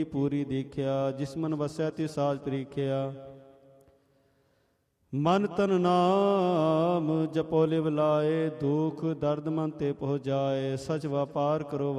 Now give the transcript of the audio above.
ਪੂਰੀ ਦੇਖਿਆ। ਜਿਸ ਮਨ ਵਸੈ ਤਿਸ ਸਾਜ ਪ੍ਰੀਖਿਆ। ਮਨ ਤਨ ਨਾਮ ਜਪੋ ਲਿਵ ਲਾਏ, ਦੁਖ ਦਰਦ ਮਨ ਤੇ ਪਹੁ ਜਾਏ। ਸਚ ਵਪਾਰ ਕਰੋ